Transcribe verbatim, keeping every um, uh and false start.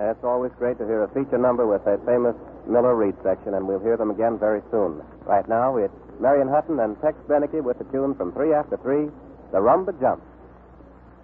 Yeah, it's always great to hear a feature number with that famous Miller Reed section, and we'll hear them again very soon. Right now, it's Marion Hutton and Tex Beneke with the tune from Three After Three, The Rumba Jump.